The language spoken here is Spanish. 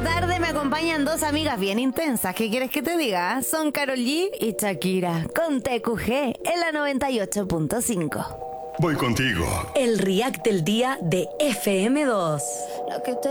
la tarde me acompañan dos amigas bien intensas. ¿Qué quieres que te diga? Son Karol G y Shakira con TQG en la 98.5. Voy contigo. El React del día de FM2. Lo que te